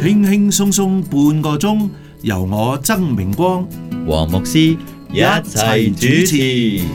輕輕鬆鬆半個鐘，由我曾明光、 黃牧師一齊主持。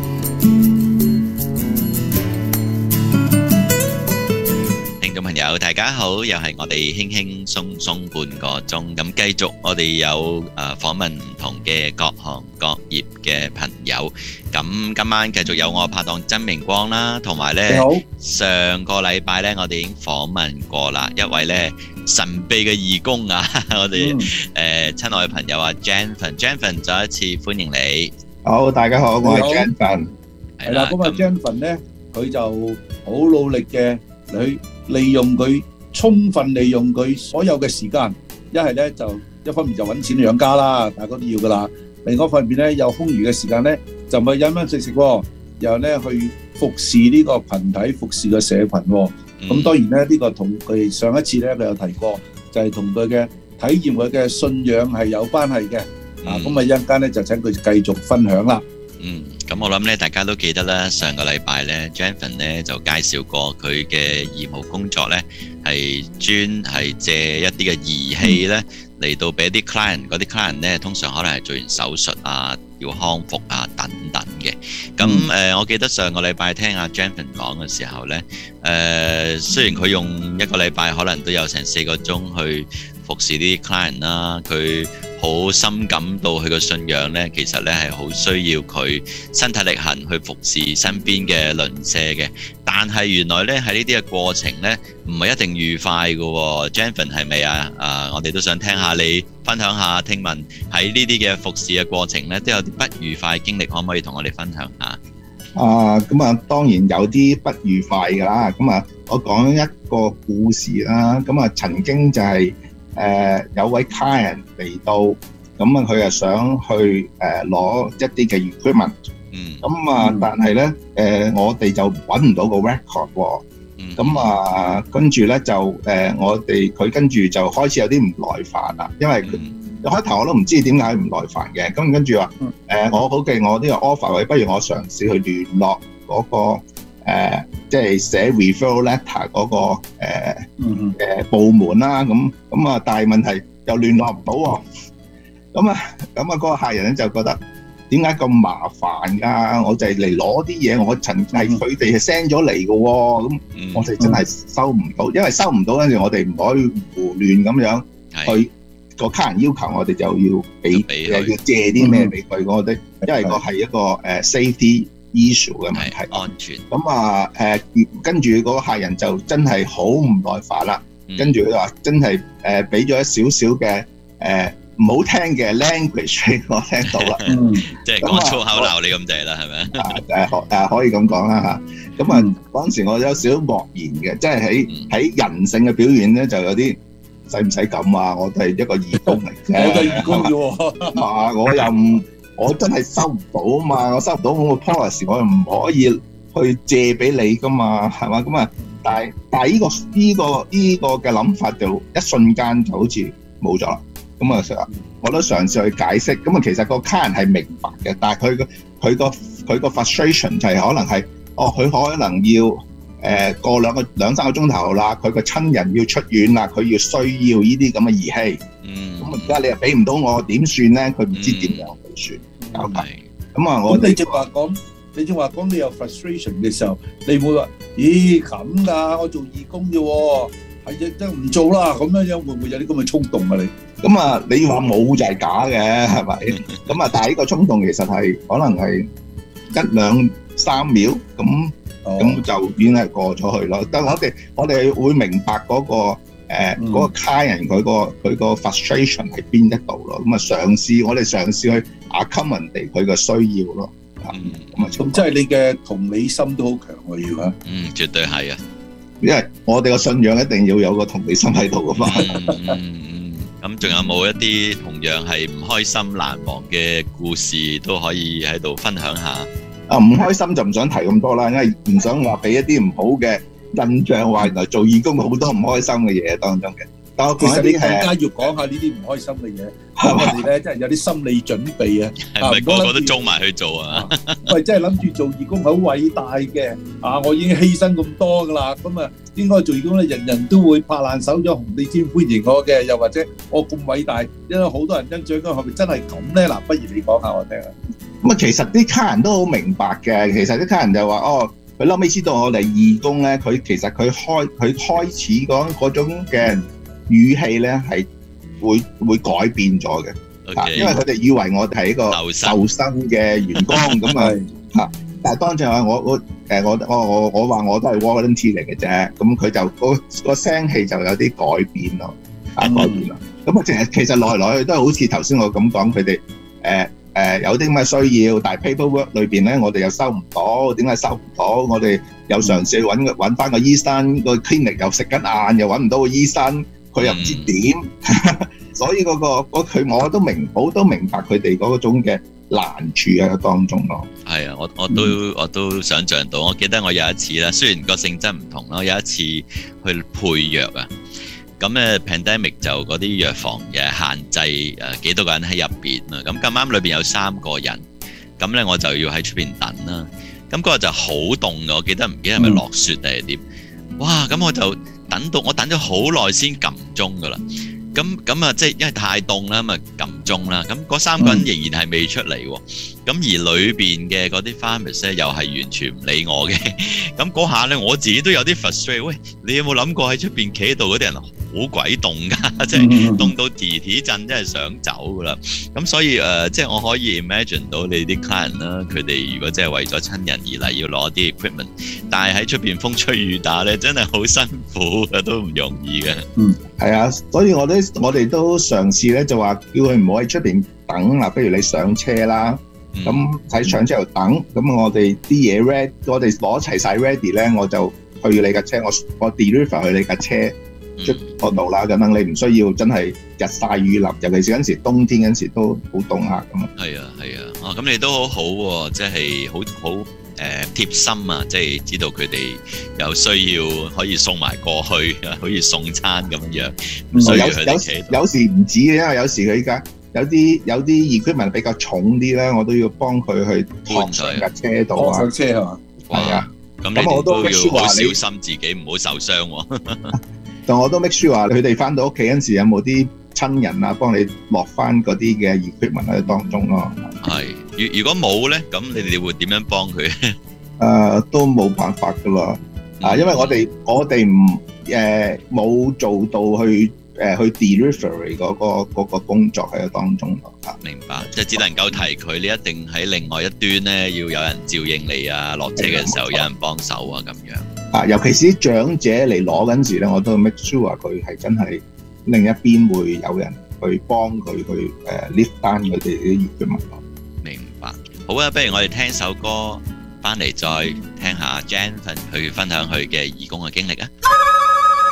聽眾朋友，大家好，又係我哋輕輕鬆鬆半個鐘，咁繼續我哋有訪問唔同嘅各行各業嘅朋友。咁今晚繼續有我拍檔曾明光啦，同埋咧上個禮拜咧，我哋已經訪問過啦一位咧神秘嘅義工啊，我哋親愛嘅朋友啊 Jansen 再一次歡迎你。 好，大家好，我係 Jansen。 係啦，咁啊 Jansen咧，佢就好努力嘅去充分利用佢所有嘅時間，一係咧就一方面就揾錢養家啦，大家都要噶啦。另外一方面咧，有空餘嘅時間咧，就唔係飲飲食食，又咧去服侍呢個群體，服侍個社群。咁當然咧，呢個同佢哋上一次咧，佢有提過，就係同佢嘅體驗佢嘅信仰係有關係嘅。咁啊一陣間咧就請佢繼續分享啦。 咁我諗咧，大家都記得啦。上個禮拜咧 ，Jansen 咧就介紹過佢嘅義務工作咧，係專係借一啲嘅儀器咧嚟到俾啲 client， 嗰啲 client 咧通常可能係做完手術啊，要康復啊等等嘅。咁我記得上個禮拜聽阿 Jansen 講嘅時候咧，雖然佢用一個禮拜可能都有成4個鐘去服侍啲 client 啦，佢好深感到佢個信仰咧，其實咧係好需要佢身體力行去服侍身邊嘅鄰舍嘅。但係原來咧喺呢啲嘅過程咧，唔係一定愉快嘅。Jansen 係咪啊？我哋都想聽下你分享下。聽聞喺呢啲嘅服侍嘅過程咧，都有啲不愉快嘅經歷，可唔可以同我哋分享下？ 咁啊，當然有啲不愉快㗎啦。咁啊，我講一個故事啦。咁啊，曾經就係有位 client 嚟到，咁啊佢又想去攞一啲嘅 equipment，咁啊但係咧我哋就揾唔到個 record 喎，咁啊跟住咧就佢跟住就開始有啲唔耐煩啦，因為開頭我都唔知點解唔耐煩嘅，咁跟住話我好記我呢個 offer 位，不如我嘗試去聯絡嗰個即係寫 referral letter 嗰個部門啦，咁啊，但係問題又聯絡唔到喎，咁啊嗰個客人咧就覺得點解咁麻煩㗎？我就係嚟攞啲嘢，我係佢哋係 send 咗嚟嘅喎，咁我哋真係收唔到，因為收唔到跟住我哋唔可以胡亂咁樣去個客人要求我哋就要俾要借啲咩俾佢，我哋因為個係一個safety issue 嘅問題， 安全。 咁啊跟住嗰個客人就真係好唔耐煩啦，跟住佢話真係俾咗一少少嘅唔好聽嘅 language 俾我聽到啦， 即係講粗口鬧你咁滯啦，係咪？ 可以咁講啦嚇。咁啊嗰陣時我有少少漠然嘅，即係喺人性嘅表現咧就有啲使唔使咁啊？我哋一個義工嚟啫， 我係義工啫喎， 我又唔。我真係收唔到啊嘛，我收唔到我個 policy， 我又唔可以去借俾你噶嘛，係嘛？咁啊，但係呢個嘅諗法就一瞬間就好似冇咗啦。咁啊，我都嘗試去解釋。咁啊，其實個客人係明白嘅，但係佢個 frustration 就係可能係，佢可能要過兩三個鐘頭啦，佢個親人要出院啦，佢要需要呢啲咁嘅儀器。咁而家你又俾唔到我，點算咧？佢唔知點樣去算。咁啊， 你正話講你有 frustration 嘅時候，你會話：咦咁㗎？我做義工啫喎，係真唔做啦。咁樣會唔會有啲咁嘅衝動啊？你咁啊，你話冇就係假嘅，係咪？咁啊，但係呢個衝動其實係可能係1、2、3秒咁就已經係過咗去咯。但係我哋會明白嗰個client佢個 frustration 喺邊一度咯，咁啊我哋嘗試去 accommodate 佢嘅需要咯， 咁即係你嘅同理心都好強喎，要啊， 絕對係啊， 因為我哋個信仰一定要有個同理心喺度噶嘛。 咁仲有冇一啲同樣係唔開心難忘嘅故事都可以喺度分享下？ 唔開心就唔想提咁多啦，因為唔想話俾一啲唔好嘅印象，話原來做義工好多唔開心嘅嘢當中嘅。但我其實你更加要講下呢啲唔開心嘅嘢， 咁我哋咧真係有啲心理準備啊！ 係咪個個都租埋去做啊？ 喂，真係諗住做義工好偉大嘅我已經犧牲咁多噶啦，咁應該做義工咧，人人都會拍爛手掌，紅地毯歡迎我嘅，又或者我咁偉大，因為好多人欣賞，係咪真係咁咧？嗱，不如你講下我聽啊！ 咁其實啲客人都好明白嘅，其實啲客人就話佢後尾知道我哋義工咧，佢其實佢開始嗰種嘅語氣咧係會改變咗嘅。 Okay. 因為佢哋以為我哋係一個受薪嘅員工咁但係當陣話我話我都係 volunteer 嚟嘅啫，咁佢就個聲氣就有啲改變咯，改變啦。咁其實來去都係好似頭先我咁講，佢哋有啲咁嘅需要，但係 paperwork 裏邊咧，我哋又收唔到，點解收唔到？我哋又嘗試揾翻個醫生，個 clinic 又食緊晏，又揾唔到個醫生，佢又唔知點。所以佢我都明白佢哋嗰種嘅難處喺當中咯。 係啊，我都想像到。我記得我有一次啦，雖然個性質唔同啦，有一次去配藥啊。咁咧 pandemic 就嗰啲藥房嘅限制幾多個人喺入邊啊。咁咁啱裏邊有3個人，咁咧我就要喺出邊等啦。咁嗰日就好凍嘅，我記得唔記得係咪落雪定係點？哇！咁我就我等咗好耐先撳鐘噶啦。咁啊，即係因為太凍啦，咁啊撳鐘啦。咁嗰3個人仍然係未出嚟喎。咁而裏邊嘅嗰啲 pharmacist 咧，又係完全唔理我嘅。咁嗰下咧，我自己都有啲 frustrate。喂，你有冇諗過喺出邊企喺度嗰啲人好鬼凍㗎？即係凍到提震，真係想走㗎啦。咁所以即係我可以 imagine 到你啲 client 啦，佢哋如果真係為咗親人而嚟要攞啲 equipment， 但係喺出邊風吹雨打咧，真係好辛苦嘅，都唔容易嘅。 係啊，所以我哋都嘗試咧，就話叫佢唔好喺出邊等啦。不如你上車啦，咁喺上車度等，咁我哋啲嘢 ready，我哋攞齊晒 ready 咧，我就去你架車，我 deliver 去你架車嗰度啦。咁等你唔需要真係日曬雨淋，尤其是嗰陣時冬天嗰陣時都好凍下咁啊。 係啊，咁你都好好喎，即係好貼心啊！即係知道佢哋有需要可以送埋過去，可以送餐咁樣，唔需要佢哋企度。 有時唔止嘅，因為有時佢而家有啲 equipment 比較重啲咧，我都要幫佢去托上架車度啊。 上車係嘛？ 係啊。 咁你哋都要好小心自己，唔好受傷喎。 但我都 make sure 話佢哋翻到屋企嗰陣時有冇啲親人啊，幫你落翻嗰啲嘅 equipment 喺當中咯。 係，如果冇咧，咁你哋會點樣幫佢？ 都冇辦法噶啦，因為我哋唔冇做到去 delivery 嗰個工作喺當中咯。 明白，即係只能夠提佢，你一定喺另外一端咧，要有人照應你啊，落車嘅時候有人幫手啊，咁樣。 尤其是啲長者嚟攞嗰陣時咧，我都 make sure 佢係真係另一邊會有人去幫佢去lift 翻佢哋啲熱嘅物咯。 明白，好啊，不如我哋聽首歌，翻嚟再聽下 Jan 佢分享佢嘅義工嘅經歷啊。